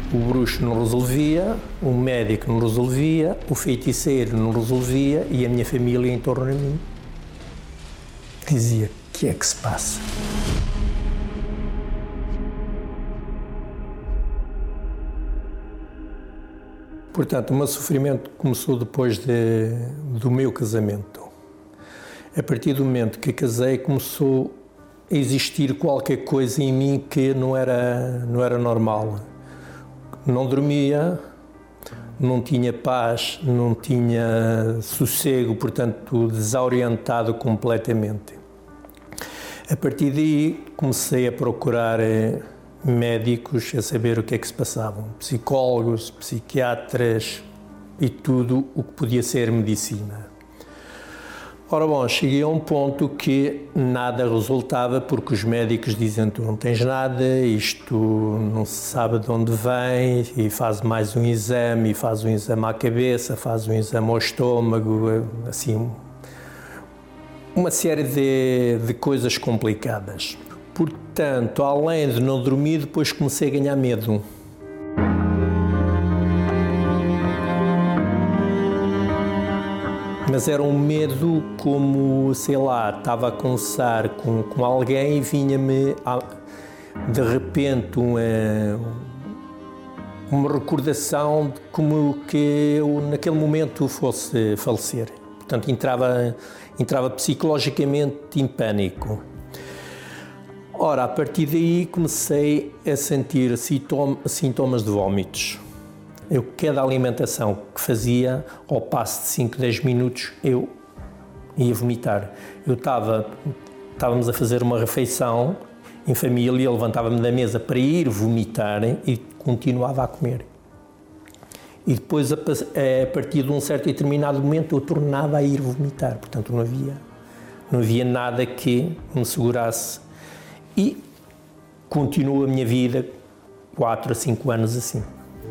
O bruxo não resolvia, o médico não resolvia, o feiticeiro não resolvia e a minha família em torno de mim dizia: o que é que se passa? Portanto, o meu sofrimento começou depois do meu casamento. A partir do momento que casei, começou a existir qualquer coisa em mim que não era normal. Não dormia, não tinha paz, não tinha sossego, portanto, desorientado completamente. A partir daí, comecei a procurar médicos, a saber o que é que se passava, psicólogos, psiquiatras e tudo o que podia ser medicina. Ora bom, cheguei a um ponto que nada resultava, porque os médicos dizem: tu não tens nada, isto não se sabe de onde vem, e faz mais um exame, e faz um exame à cabeça, faz um exame ao estômago, assim, uma série de coisas complicadas. Portanto, além de não dormir, depois comecei a ganhar medo. Mas era um medo como, sei lá, estava a conversar com alguém e vinha-me de repente uma recordação de como que eu naquele momento fosse falecer. Portanto, entrava psicologicamente em pânico. Ora, a partir daí comecei a sentir sintomas de vômitos. Cada alimentação que fazia, ao passo de 5, 10 minutos, eu ia vomitar. Estávamos a fazer uma refeição em família, eu levantava-me da mesa para ir vomitar e continuava a comer. E depois, a partir de um certo e determinado momento, eu tornava a ir vomitar. Portanto, não havia nada que me segurasse. E continuo a minha vida 4 a 5 anos assim.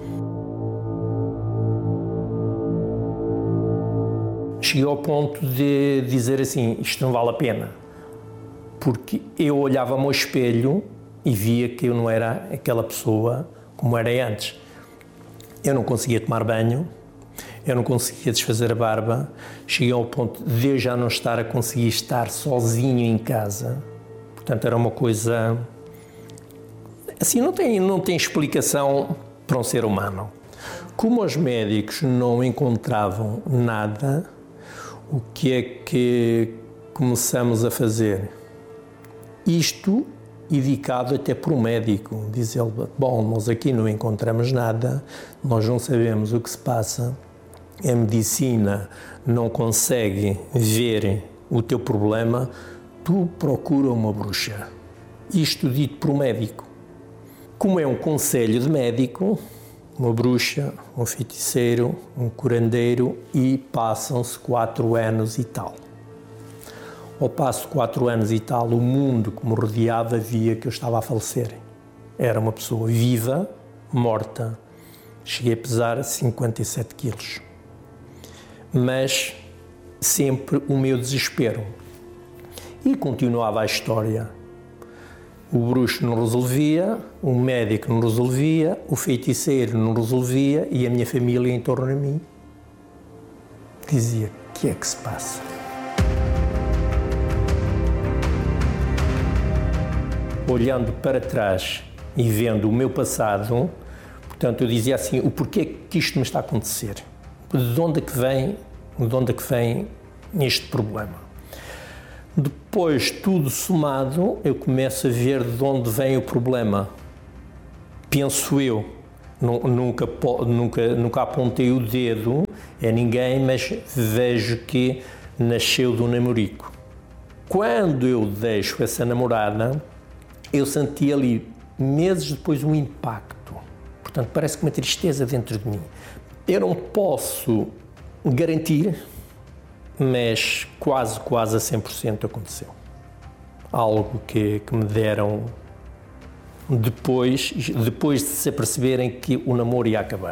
Cheguei ao ponto de dizer assim: isto não vale a pena, porque eu olhava-me ao espelho e via que eu não era aquela pessoa como era antes. Eu não conseguia tomar banho, eu não conseguia desfazer a barba, cheguei ao ponto de eu já não estar a conseguir estar sozinho em casa. Portanto, era uma coisa assim, não tem explicação para um ser humano. Como os médicos não encontravam nada, o que é que começamos a fazer? Isto indicado até por um médico. Diz ele: bom, nós aqui não encontramos nada, nós não sabemos o que se passa, a medicina não consegue ver o teu problema, tu procura uma bruxa. Isto dito por um médico. Como é um conselho de médico, uma bruxa, um feiticeiro, um curandeiro, e passam-se 4 anos e tal. Ao passo de 4 anos e tal, o mundo que me rodeava via que eu estava a falecer. Era uma pessoa viva, morta. Cheguei a pesar 57 quilos. Mas sempre o meu desespero. E continuava a história. O bruxo não resolvia, o médico não resolvia, o feiticeiro não resolvia e a minha família em torno de mim dizia: o que é que se passa? Olhando para trás e vendo o meu passado, portanto, eu dizia assim: o porquê que isto me está a acontecer? De onde é que vem este problema? Depois, tudo somado, eu começo a ver de onde vem o problema. Penso eu. Nunca apontei o dedo a ninguém, mas vejo que nasceu do namorico. Quando eu deixo essa namorada, eu senti ali, meses depois, um impacto. Portanto, parece que uma tristeza dentro de mim. Eu não posso garantir, mas quase a 100% aconteceu. Algo que me deram depois de se aperceberem que o namoro ia acabar.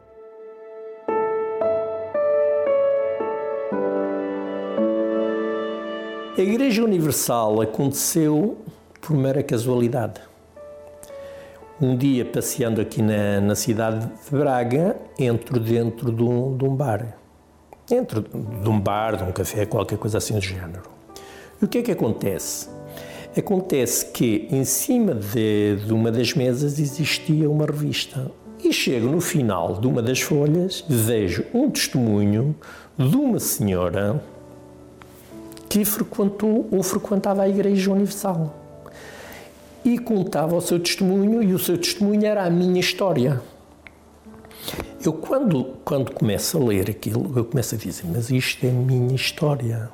A Igreja Universal aconteceu por mera casualidade. Um dia, passeando aqui na cidade de Braga, entro dentro de um bar. Dentro de um bar, de um café, qualquer coisa assim do género. E o que é que acontece? Acontece que em cima de uma das mesas existia uma revista. E chego no final de uma das folhas, vejo um testemunho de uma senhora que frequentou ou frequentava a Igreja Universal. E contava o seu testemunho, e o seu testemunho era a minha história. Eu, quando começo a ler aquilo, eu começo a dizer, mas isto é a minha história.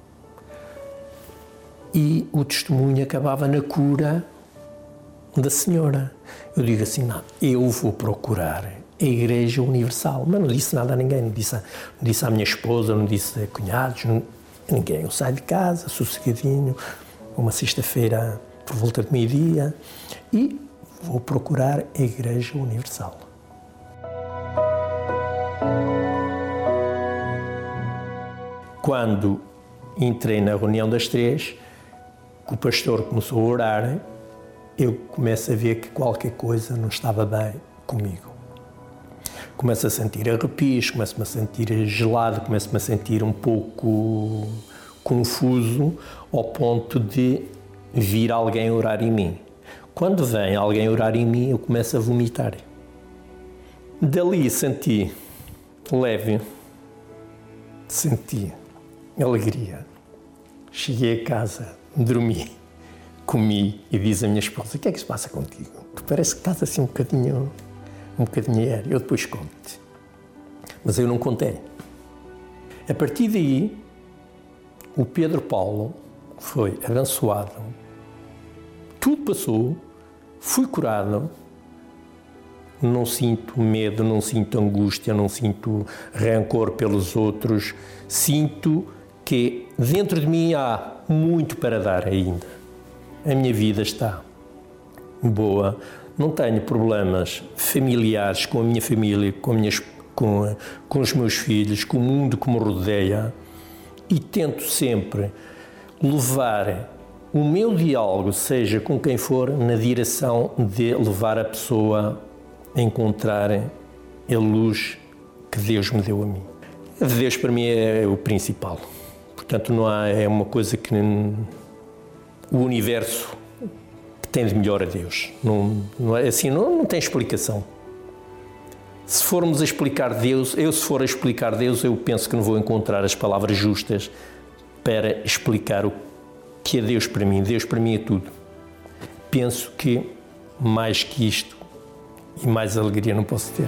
E o testemunho acabava na cura da senhora. Eu digo assim, não, eu vou procurar a Igreja Universal. Mas não disse nada a ninguém, não disse à minha esposa, não disse a cunhados, ninguém. Eu saio de casa, sossegadinho, uma sexta-feira por volta de meio-dia, e vou procurar a Igreja Universal. Quando entrei na reunião das 3, que o pastor começou a orar, eu começo a ver que qualquer coisa não estava bem comigo. Começo a sentir arrepios, começo-me a sentir gelado, começo-me a sentir um pouco confuso, ao ponto de vir alguém orar em mim. Quando vem alguém orar em mim, eu começo a vomitar. Dali senti leve, senti alegria. Cheguei a casa, dormi, comi e diz a minha esposa, o que é que se passa contigo? Tu parece que estás assim um bocadinho aéreo. Eu depois conto-te. Mas eu não contei. A partir daí, o Pedro Paulo foi abençoado, tudo passou, fui curado, não sinto medo, não sinto angústia, não sinto rancor pelos outros, sinto que dentro de mim há muito para dar ainda. A minha vida está boa, não tenho problemas familiares com a minha família, com os meus filhos, com o mundo que me rodeia, e tento sempre levar o meu diálogo, seja com quem for, na direção de levar a pessoa a encontrar a luz que Deus me deu a mim. Deus para mim é o principal. Portanto, é uma coisa que o universo tem de melhor a Deus. Não é assim, não tem explicação. Se formos a explicar Deus, se for a explicar Deus, eu penso que não vou encontrar as palavras justas para explicar o que é Deus para mim. Deus para mim é tudo. Penso que mais que isto e mais alegria não posso ter.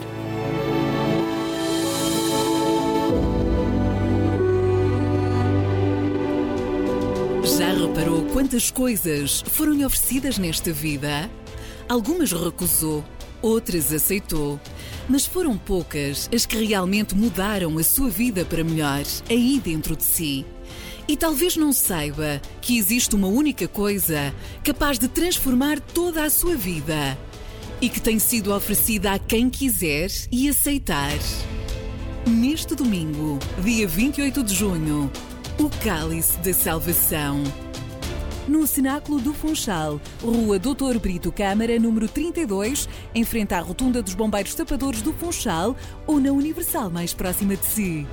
Já reparou quantas coisas foram-lhe oferecidas nesta vida? Algumas recusou, outras aceitou. Mas foram poucas as que realmente mudaram a sua vida para melhor, aí dentro de si. E talvez não saiba que existe uma única coisa capaz de transformar toda a sua vida e que tem sido oferecida a quem quiser e aceitar. Neste domingo, dia 28 de junho, o Cálice da Salvação. No Cenáculo do Funchal, Rua Doutor Brito Câmara, número 32, em frente à Rotunda dos Bombeiros Tapadores do Funchal, ou na Universal mais próxima de si.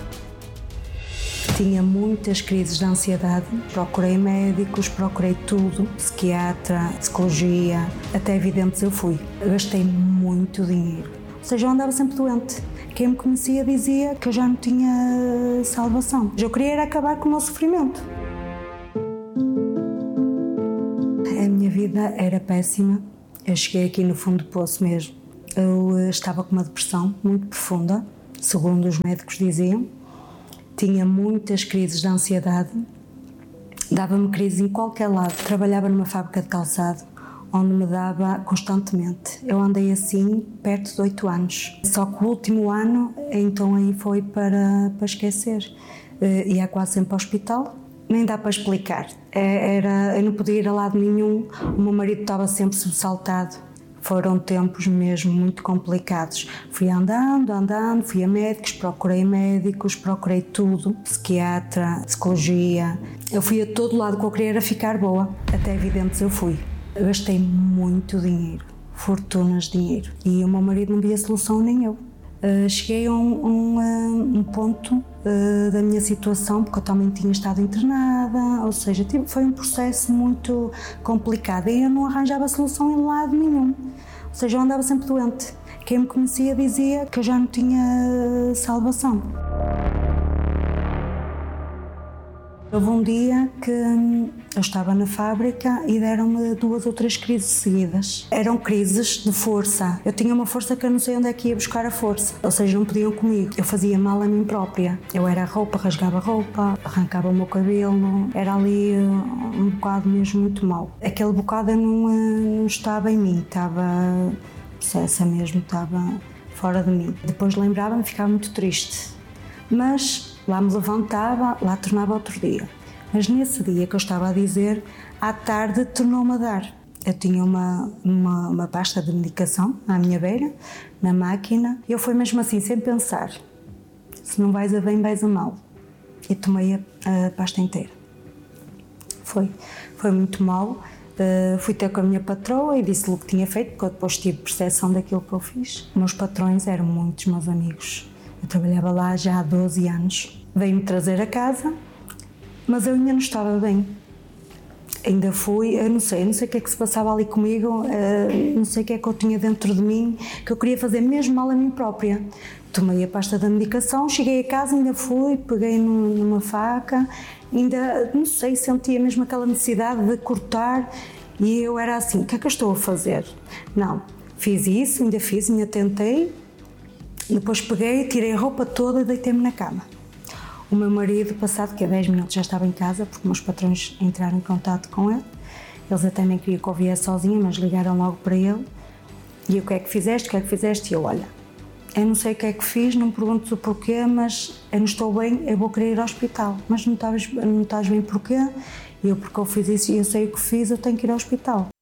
Tinha muitas crises de ansiedade, procurei médicos, procurei tudo, psiquiatra, psicologia, até evidentes eu fui. Gastei muito dinheiro, ou seja, eu andava sempre doente. Quem me conhecia dizia que eu já não tinha salvação. Eu queria era acabar com o meu sofrimento. A minha vida era péssima, eu cheguei aqui no fundo do poço mesmo. Eu estava com uma depressão muito profunda, segundo os médicos diziam. Tinha muitas crises de ansiedade, dava-me crise em qualquer lado. Trabalhava numa fábrica de calçado, onde me dava constantemente. Eu andei assim perto de 8 anos. Só que o último ano, então aí foi para esquecer. Ia quase sempre ao hospital, nem dá para explicar. Eu não podia ir a lado nenhum, o meu marido estava sempre sobressaltado. Foram tempos mesmo muito complicados. Fui andando, fui a médicos, procurei tudo, psiquiatra, psicologia. Eu fui a todo lado que eu queria era ficar boa. Até evidentes eu fui. Eu gastei muito dinheiro, fortunas de dinheiro. E o meu marido não via solução, nem eu. Cheguei a um ponto da minha situação, porque eu também tinha estado internada, ou seja, foi um processo muito complicado e eu não arranjava solução em lado nenhum. Ou seja, eu andava sempre doente. Quem me conhecia dizia que eu já não tinha salvação. Houve um dia que eu estava na fábrica e deram-me 2 ou 3 crises seguidas. Eram crises de força. Eu tinha uma força que eu não sei onde é que ia buscar a força. Ou seja, não podiam comigo. Eu fazia mal a mim própria. Eu era roupa, rasgava roupa, arrancava o meu cabelo. Era ali um bocado mesmo muito mal. Aquele bocado eu não estava em mim, estava possessa mesmo, estava fora de mim. Depois lembrava-me e ficava muito triste. Mas lá me levantava, lá tornava outro dia. Mas nesse dia que eu estava a dizer, à tarde tornou-me a dar. Eu tinha uma pasta de medicação à minha beira, na máquina, e eu fui mesmo assim, sem pensar. Se não vais a bem, vais a mal. E tomei a pasta inteira. Foi muito mal. Fui ter com a minha patroa e disse-lhe o que tinha feito, porque eu depois tive percepção daquilo que eu fiz. Meus patrões eram muitos meus amigos. Eu trabalhava lá já há 12 anos. Veio-me trazer a casa, mas eu ainda não estava bem. Ainda fui, eu não sei o que é que se passava ali comigo, não sei o que é que eu tinha dentro de mim, que eu queria fazer mesmo mal a mim própria. Tomei a pasta da medicação, cheguei a casa, ainda fui, peguei numa faca, ainda, não sei, sentia mesmo aquela necessidade de cortar e eu era assim, o que é que eu estou a fazer? Não, fiz isso, ainda tentei. Depois peguei, tirei a roupa toda e deitei-me na cama. O meu marido, passado que 10 minutos já estava em casa, porque meus patrões entraram em contato com ele. Eles até nem queriam que eu viesse sozinha, mas ligaram logo para ele. E o que é que fizeste? E eu, olha, eu não sei o que é que fiz, não pergunto o porquê, mas eu não estou bem, eu vou querer ir ao hospital. Mas não estás bem porquê? E eu, porque eu fiz isso e eu sei o que fiz, eu tenho que ir ao hospital.